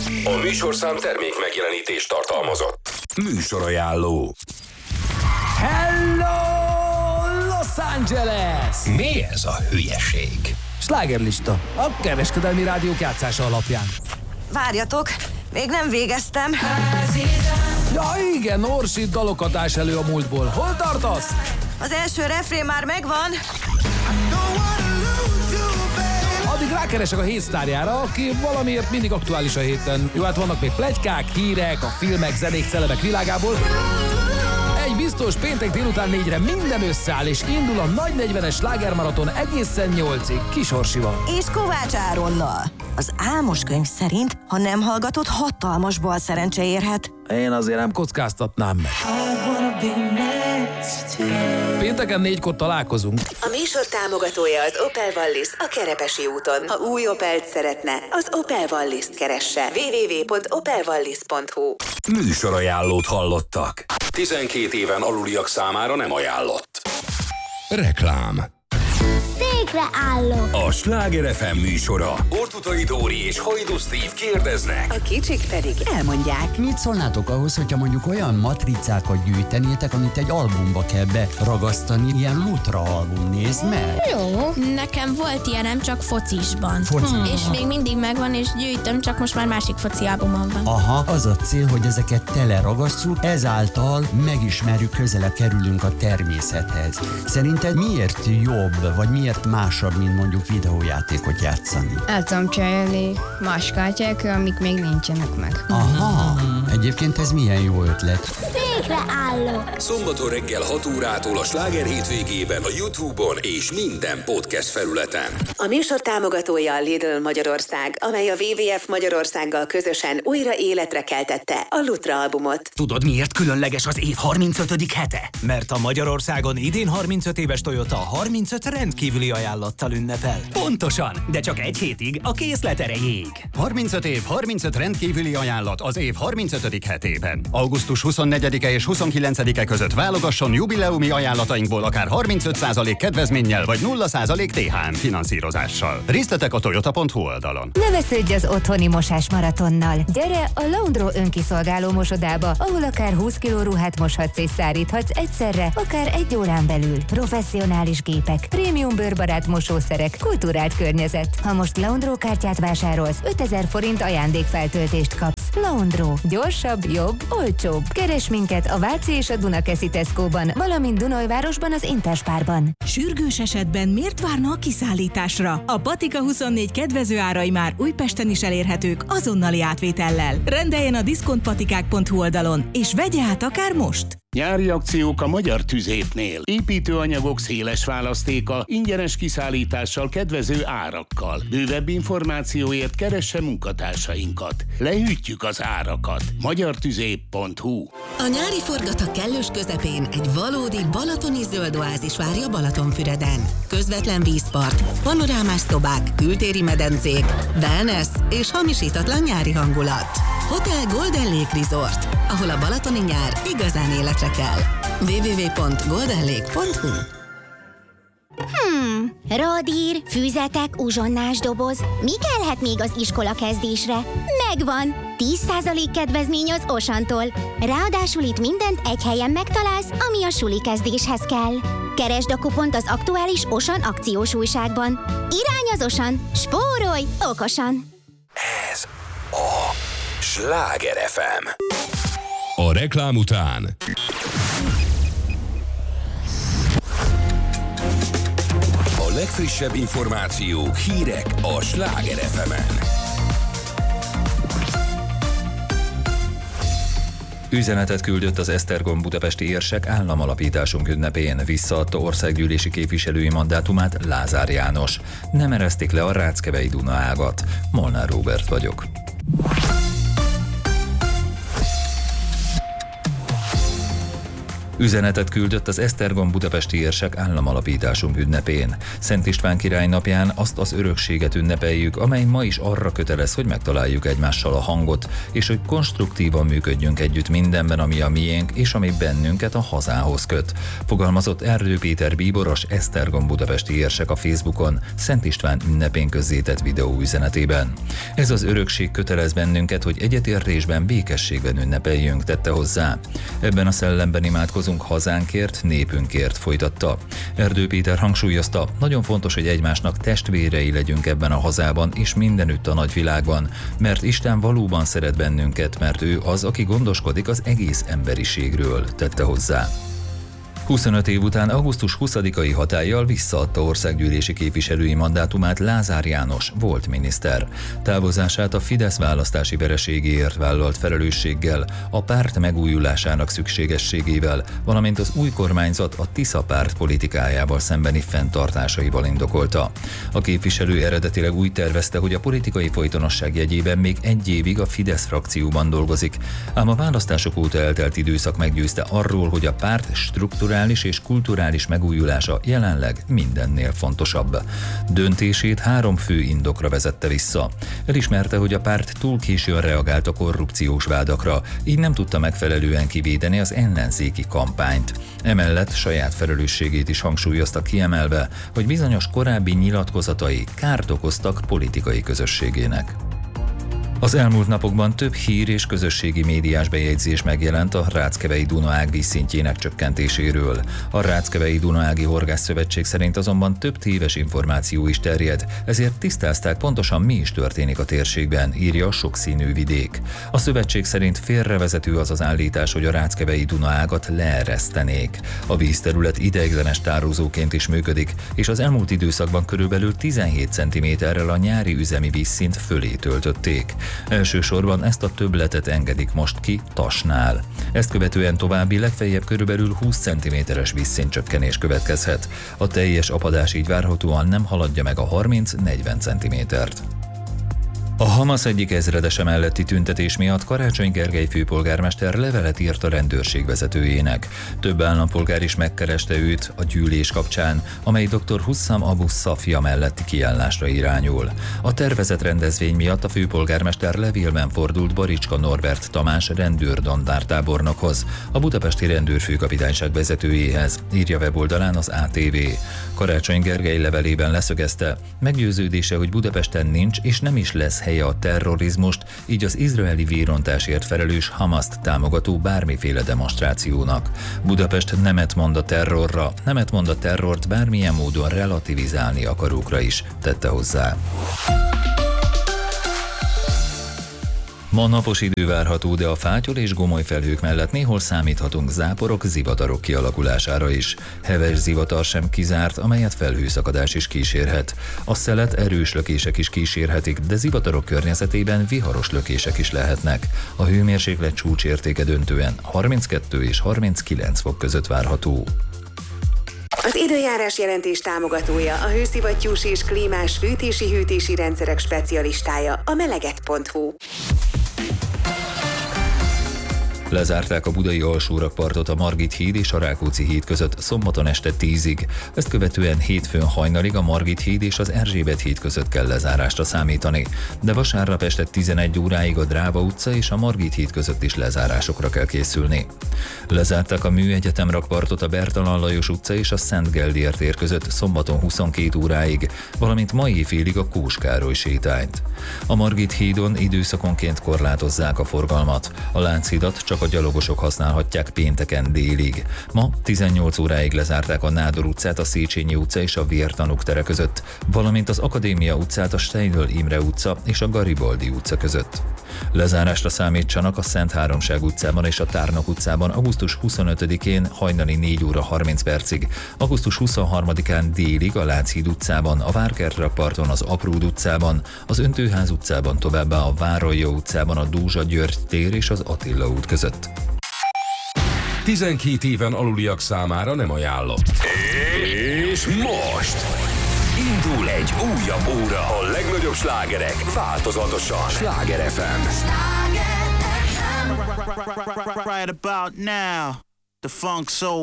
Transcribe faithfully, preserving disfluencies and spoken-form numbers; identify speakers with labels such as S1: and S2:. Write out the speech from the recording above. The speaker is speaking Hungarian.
S1: A műsorszám termék megjelenítést tartalmazott. Műsorajánló.
S2: Hello, Los Angeles!
S1: Mi ez a hülyeség?
S2: Slágerlista, a kereskedelmi rádiók játszása alapján.
S3: Várjatok, még nem végeztem.
S2: Ja igen, Orsi dalokat ás elő a múltból. Hol tartasz?
S3: Az első refrén már megvan.
S2: Addig rákeresek a hét sztárjára, aki valamiért mindig aktuális a héten. Jó, hát vannak még pletykák, hírek, a filmek, zenék, celebek világából. Egy biztos, péntek délután négyre minden összeáll, és indul a nagy negyvenes slágermaraton egészen nyolcig Kis Orsival.
S3: És Kovács Áronnal. Az álmos könyv szerint, ha nem hallgatod, hatalmas bal szerencse érhet.
S2: Én azért nem kockáztatnám meg. Pénteken négykor találkozunk.
S4: A műsor támogatója az Opel Wallis a Kerepesi úton. Ha új Opelt szeretne, az Opel Wallis-t keresse. double-u double-u double-u pont opel wallis pont hu.
S1: Műsorajánlót hallottak. tizenkét éven aluliak számára nem ajánlott. Reklám.
S5: Székre állok.
S1: A Sláger ef em műsora. Ortutai Dóri és Hajdú Steve kérdeznek.
S4: A kicsik pedig elmondják.
S6: Mit szólnátok ahhoz, hogyha mondjuk olyan matricákat gyűjtenétek, amit egy albumba kell beragasztani, ilyen Lutra album, nézd meg.
S5: Jó.
S7: Nekem volt ilyenem, csak focisban.
S6: Foci.
S7: Hmm. És még mindig megvan, és gyűjtöm, csak most már másik foci albumom van.
S6: Aha, az a cél, hogy ezeket teleragasszuk, ezáltal megismerjük, közelebb kerülünk a természethez. Szerinted miért jobb, vagy miért másabb, mint mondjuk videójátékot játszani?
S8: El tudom cserélni más kártyákra, amik még nincsenek meg.
S6: Aha, egyébként ez milyen jó ötlet.
S5: Székre állok.
S1: Szombaton reggel hat órától a Sláger hétvégében a YouTube-on és minden podcast felületen.
S4: A műsor támogatója a Lidl Magyarország, amely a dupla vé vé ef Magyarországgal közösen újra életre keltette a Lutra albumot.
S9: Tudod, miért különleges az év harmincötödik hete? Mert a Magyarországon idén harmincöt éves Toyota harmincöt rendkívüli ajánlattal ünnepel. Pontosan, de csak egy hétig a készlet erejéig.
S10: harmincöt év, harmincöt rendkívüli ajánlat az év harmincötödik hetében. augusztus huszonnegyedike és huszonkilencedike között válogasson jubileumi ajánlatainkból akár harmincöt százalék kedvezménnyel vagy nulla százalék té há em finanszírozással. Részletek a toyota pont hu oldalon.
S11: Ne vesződj az otthoni mosás maratonnal. Gyere a Laundro önkiszolgáló mosodába, ahol akár húsz kiló ruhát moshatsz és száríthatsz egyszerre, akár egy órán belül. Professzionális gépek, prémium bőrbarát mosószerek, kultúrált környezet. Ha most Laundro kártyát vásárolsz, ötezer forint ajándékfeltöltést kapsz. Laundro. Gyorsabb, jobb, olcsóbb. Keres minket a Váci és a Dunakeszi Tesco-ban, valamint Dunajvárosban az Interspárban.
S12: Sürgős esetben miért várna a kiszállításra? A Patika huszonnégy kedvező árai már Újpesten is elérhetők azonnali átvétellel. Rendeljen a diszkontpatikák pont hu oldalon, és vegye át akár most!
S13: Nyári akciók a Magyar Tüzépnél. Építőanyagok széles választéka, ingyenes kiszállítással, kedvező árakkal. Bővebb információért keresse munkatársainkat. Lehűtjük az árakat. magyartüzép pont hu.
S4: A nyári forgatag kellős közepén egy valódi balatoni zöld oázis várja Balatonfüreden. Közvetlen vízpart, panorámás szobák, kültéri medencék, wellness és hamisítatlan nyári hangulat. Hotel Golden Lake Resort, ahol a balatoni nyár igazán életre kell. double-u double-u double-u pont golden lake pont hu.
S5: Hmm, radír, füzetek, uzsonnás doboz. Mi kellhet még az iskola kezdésre? Megvan! tíz százalék kedvezmény az Osantól. Ráadásul itt mindent egy helyen megtalálsz, ami a suli kezdéshez kell. Keresd a kupont az aktuális Osan akciós újságban. Irány az Osan! Spórolj okosan!
S1: Ez a Sláger ef em. A reklám után a legfrissebb információk, hírek a Sláger ef emen.
S14: Üzenetet küldött az Esztergom budapesti érsek államalapításunk ünnepén, visszaadta országgyűlési képviselői mandátumát Lázár János. Nem eresztik le a Ráckevei Duna ágat. Molnár Róbert vagyok. Üzenetet küldött az Esztergom budapesti érsek államalapításunk ünnepén. Szent István király napján azt az örökséget ünnepeljük, amely ma is arra kötelez, hogy megtaláljuk egymással a hangot, és hogy konstruktívan működjünk együtt mindenben, ami a miénk, és ami bennünket a hazához köt. Fogalmazott Erdő Péter bíboros Esztergom budapesti érsek a Facebookon Szent István ünnepén közzétett videó üzenetében. Ez az örökség kötelez bennünket, hogy egyetértésben, békességben ünnepeljünk, tette hozzá. Ebben a szellemben imádkozunk hazánkért, népünkért, folytatta. Erdő Péter hangsúlyozta, nagyon fontos, hogy egymásnak testvérei legyünk ebben a hazában és mindenütt a nagyvilágban, mert Isten valóban szeret bennünket, mert ő az, aki gondoskodik az egész emberiségről, tette hozzá. huszonöt év után augusztus huszadikai hatállyal visszaadta országgyűlési képviselői mandátumát Lázár János, volt miniszter. Távozását a Fidesz választási vereségéért vállalt felelősséggel, a párt megújulásának szükségességével, valamint az új kormányzat a Tisza párt politikájával szembeni fenntartásaival indokolta. A képviselő eredetileg úgy tervezte, hogy a politikai folytonosság jegyében még egy évig a Fidesz frakcióban dolgozik, ám a választások óta eltelt időszak meggyőzte arról, hogy a párt struktúrális és kulturális megújulása jelenleg mindennél fontosabb. Döntését három fő indokra vezette vissza. Elismerte, hogy a párt túl későn reagált a korrupciós vádakra, így nem tudta megfelelően kivédeni az ellenzéki kampányt. Emellett saját felelősségét is hangsúlyozta, kiemelve, hogy bizonyos korábbi nyilatkozatai kárt okoztak politikai közösségének. Az elmúlt napokban több hír és közösségi médiás bejegyzés megjelent a Ráckevei Dunaág vízszintjének csökkentéséről. A Ráckevei Dunaági Horgászszövetség szerint azonban több téves információ is terjed, ezért tisztázták pontosan, mi is történik a térségben, írja a Sokszínű Vidék. A szövetség szerint félrevezető az az állítás, hogy a Ráckevei Dunaágat leeresztenék. A vízterület ideiglenes tározóként is működik, és az elmúlt időszakban körülbelül tizenhét centiméterrel a nyári üzemi vízszint fölé töltötték. Elsősorban ezt a többletet engedik most ki Tasnál. Ezt követően további legfeljebb körülbelül húsz centiméteres vízszintcsökkenés következhet. A teljes apadás így várhatóan nem haladja meg a harminc-negyven centimétert. A Hamas egyik ezredese melletti tüntetés miatt Karácsony Gergely főpolgármester levelet írt a rendőrség vezetőjének. Több állampolgár is megkereste őt a gyűlés kapcsán, amely doktor Hussam Abu Szafia melletti kiállásra irányul. A tervezett rendezvény miatt a főpolgármester levélben fordult Baricska Norbert Tamás rendőr-dandártábornokhoz, a budapesti rendőrfőkapitányság vezetőjéhez, írja weboldalán az á té vé. Karácsony Gergely levelében leszögezte, meggyőződése, hogy Budapesten nincs és nem is lesz helye a terrorizmust, így az izraeli vérontásért felelős Hamaszt támogató bármiféle demonstrációnak. Budapest nemet mond a terrorra, nemet mond a terrort bármilyen módon relativizálni akarókra is, tette hozzá. Ma napos idő várható, de a fátyol és gomoly felhők mellett néhol számíthatunk záporok, zivatarok kialakulására is. Heves zivatar sem kizárt, amelyet felhőszakadás is kísérhet. A szelet erős lökések is kísérhetik, de zivatarok környezetében viharos lökések is lehetnek. A hőmérséklet csúcsértéke döntően harminckettő és harminckilenc fok között várható.
S15: Az időjárás jelentés támogatója, a hőszivattyús és klímás fűtési-hűtési rendszerek specialistája, a meleget pont hu.
S14: Lezárták a budai alsórakpartot a Margit híd és a Rákóczi híd között szombaton este tízig. Ezt követően hétfőn hajnalig a Margit híd és az Erzsébet híd között kell lezárásra számítani, de vasárnap este tizenegy óráig a Dráva utca és a Margit híd között is lezárásokra kell készülni. Lezárták a Műegyetem rakpartot a Bertalan Lajos utca és a Szent Geldier tér között szombaton huszonkét óráig, valamint mai félig a Kós Károly sétányt. A Margit hídon időszakonként korlátozzák a forgalmat. A Lánchidat csak a gyalogosok használhatják pénteken délig. Ma tizennyolc óráig lezárták a Nádor utcát, a Széchenyi utca és a Vértanúk tere között, valamint az Akadémia utcát, a Steinl Imre utca és a Garibaldi utca között. Lezárásra számítsanak a Szent Háromság utcában és a Tárnok utcában augusztus huszonötödikén hajnali négy óra harminc percig, augusztus huszonharmadikán délig a Lánchíd utcában, a Várkert rakparton, az Apród utcában, az Öntőház utcában, továbbá a Várolya utcában, a Dózsa György tér és az Attila út között.
S16: tizenkét éven aluliak számára nem ajánlott.
S1: És most indul egy újabb óra. A legnagyobb slágerek változatosan. Sláger ef em.
S17: Right about now, the funk soul